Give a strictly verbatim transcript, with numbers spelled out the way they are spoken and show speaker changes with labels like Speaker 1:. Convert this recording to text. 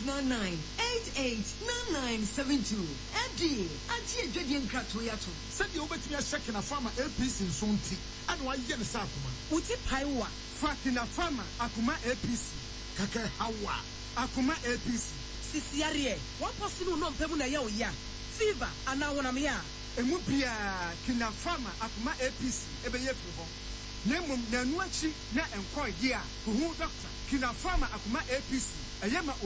Speaker 1: nine nine eight eight nine nine seven two. M D A, Auntie Jadian Kratoyato.
Speaker 2: Send you over to your second a farmer A P C in Sonti. And why yen Sakuma?
Speaker 3: Uti Paiwa, Fatina Farmer, Akuma A P C.
Speaker 2: Kaka Hawa,
Speaker 3: Akuma A P C. Sisiarie, one person who non Pemuna ya. Fever, and now when I'm here. Emupia, Kina Farmer, Akuma A P C, Ebeyefu. Nemum, Nanuachi, Na and Koi, dear, who doctor, Kina Farmer, Akuma A P C, a Yama.